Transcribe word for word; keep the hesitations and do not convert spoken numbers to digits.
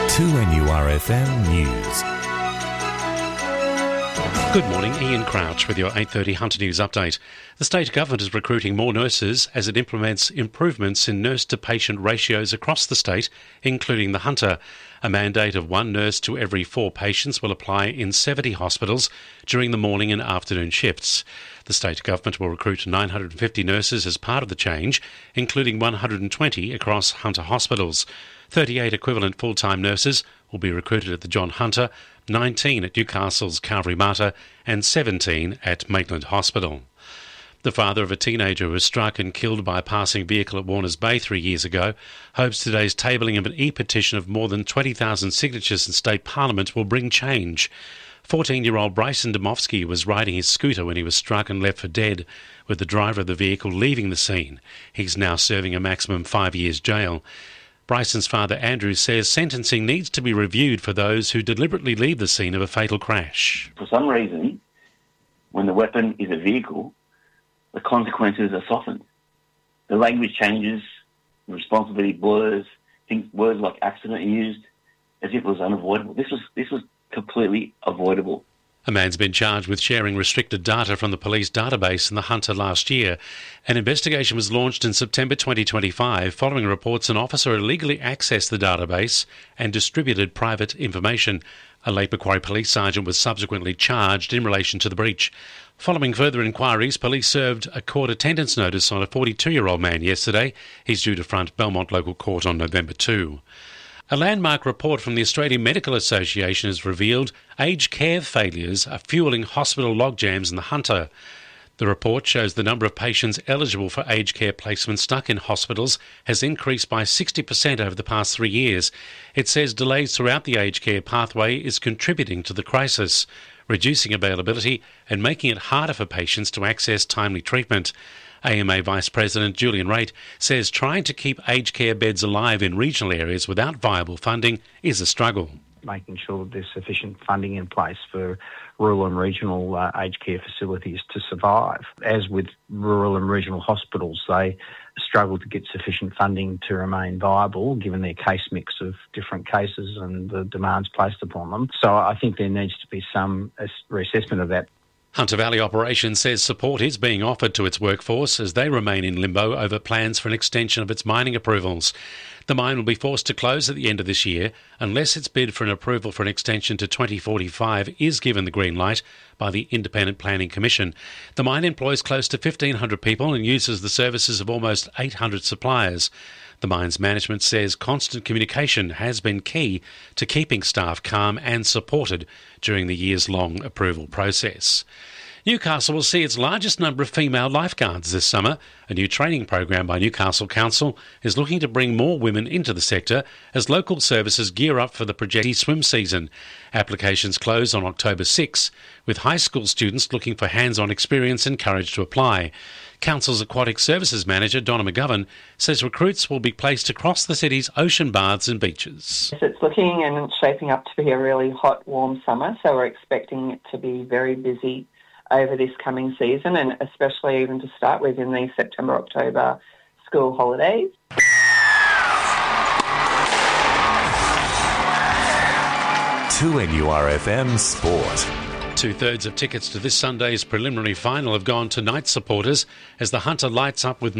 two N U R F M News. Good morning, Ian Crouch with your eight thirty Hunter News update. The state government is recruiting more nurses as it implements improvements in nurse-to-patient ratios across the state, including the Hunter. A mandate of one nurse to every four patients will apply in seventy hospitals during the morning and afternoon shifts. The state government will recruit nine hundred fifty nurses as part of the change, including one hundred twenty across Hunter hospitals. thirty-eight equivalent full-time nurses will be recruited at the John Hunter, nineteen at Newcastle's Calvary Mater and seventeen at Maitland Hospital. The father of a teenager who was struck and killed by a passing vehicle at Warners Bay three years ago hopes today's tabling of an e-petition of more than twenty thousand signatures in state parliament will bring change. fourteen-year-old Bryson Domofsky was riding his scooter when he was struck and left for dead, with the driver of the vehicle leaving the scene. He's now serving a maximum five years jail. Bryson's father, Andrew, says sentencing needs to be reviewed for those who deliberately leave the scene of a fatal crash. For some reason, when the weapon is a vehicle, the consequences are softened. The language changes, the responsibility blurs, things, words like accident are used as if it was unavoidable. This was this was completely avoidable. A man's been charged with sharing restricted data from the police database in the Hunter last year. An investigation was launched in September twenty twenty-five following reports an officer illegally accessed the database and distributed private information. A Lake Macquarie police sergeant was subsequently charged in relation to the breach. Following further inquiries, police served a court attendance notice on a forty-two-year-old man yesterday. He's due to front Belmont Local Court on November second. A landmark report from the Australian Medical Association has revealed aged care failures are fuelling hospital logjams in the Hunter. The report shows the number of patients eligible for aged care placement stuck in hospitals has increased by sixty percent over the past three years. It says delays throughout the aged care pathway is contributing to the crisis, reducing availability and making it harder for patients to access timely treatment. A M A Vice President Julian Raitt says trying to keep aged care beds alive in regional areas without viable funding is a struggle. Making sure that there's sufficient funding in place for rural and regional uh, aged care facilities to survive. As with rural and regional hospitals, they struggle to get sufficient funding to remain viable given their case mix of different cases and the demands placed upon them. So I think there needs to be some reassessment of that. Hunter Valley Operations says support is being offered to its workforce as they remain in limbo over plans for an extension of its mining approvals. The mine will be forced to close at the end of this year unless its bid for an approval for an extension to twenty forty-five is given the green light by the Independent Planning Commission. The mine employs close to fifteen hundred people and uses the services of almost eight hundred suppliers. The mine's management says constant communication has been key to keeping staff calm and supported during the years-long approval process. Newcastle will see its largest number of female lifeguards this summer. A new training program by Newcastle Council is looking to bring more women into the sector as local services gear up for the projected swim season. Applications close on October sixth, with high school students looking for hands-on experience encouraged to apply. Council's Aquatic Services Manager, Donna McGovern, says recruits will be placed across the city's ocean baths and beaches. It's looking and it's shaping up to be a really hot, warm summer, so we're expecting it to be very busy over this coming season, and especially even to start with in the September, October school holidays. two N U R F M Sport. Two-thirds of tickets to this Sunday's preliminary final have gone to Knights supporters as the Hunter lights up with